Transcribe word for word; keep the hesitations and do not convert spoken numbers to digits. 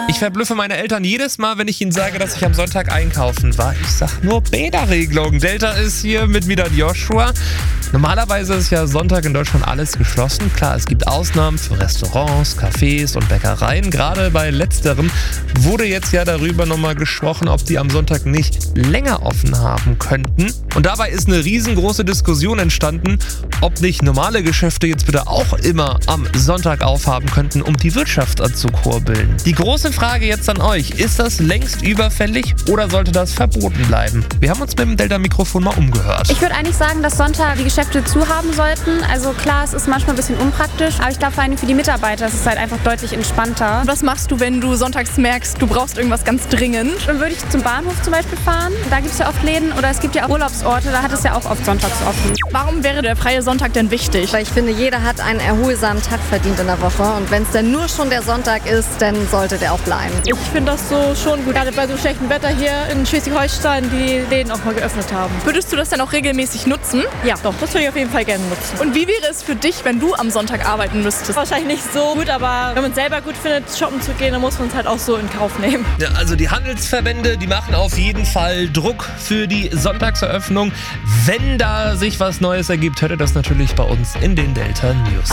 Ich verblüffe meine Eltern jedes Mal, wenn ich ihnen sage, dass ich am Sonntag einkaufen war. Ich sag nur Bäderregelung. Delta ist hier mit Midat Joshua. Normalerweise ist ja Sonntag in Deutschland alles geschlossen. Klar, es gibt Ausnahmen für Restaurants, Cafés und Bäckereien. Gerade bei letzterem wurde jetzt ja darüber nochmal gesprochen, ob die am Sonntag nicht länger offen haben könnten. Und dabei ist eine riesengroße Diskussion entstanden, ob nicht normale Geschäfte jetzt bitte auch immer am Sonntag aufhaben könnten, um die Wirtschaft anzukurbeln. Die große Frage jetzt an euch, ist das längst überfällig oder sollte das verboten bleiben? Wir haben uns mit dem Delta-Mikrofon mal umgehört. Ich würde eigentlich sagen, dass Sonntag die Geschäfte zu haben sollten. Also klar, es ist manchmal ein bisschen unpraktisch, aber ich glaube vor allem für die Mitarbeiter ist es halt einfach deutlich entspannter. Was machst du, wenn du sonntags merkst, du brauchst irgendwas ganz dringend? Dann würde ich zum Bahnhof zum Beispiel fahren. Da gibt es ja oft Läden oder es gibt ja auch Urlaubsorte, da hat es ja auch oft sonntags offen. Warum wäre der freie Sonntag denn wichtig? Weil ich finde, jeder hat einen erholsamen Tag verdient in der Woche und wenn es dann nur schon der Sonntag ist, dann sollte der auch bleiben. Ich finde das so schon gut, gerade bei so schlechtem Wetter hier in Schleswig-Holstein die Läden auch mal geöffnet haben. Würdest du das dann auch regelmäßig nutzen? Ja, doch, das würde ich auf jeden Fall gerne nutzen. Und wie wäre es für dich, wenn du am Sonntag arbeiten müsstest? Wahrscheinlich nicht so gut, aber wenn man es selber gut findet, shoppen zu gehen, dann muss man es halt auch so in Kauf nehmen. Ja, also die Handelsverbände, die machen auf jeden Fall Druck für die Sonntagseröffnung. Wenn da sich was Neues ergibt, hört ihr das natürlich bei uns in den Delta News.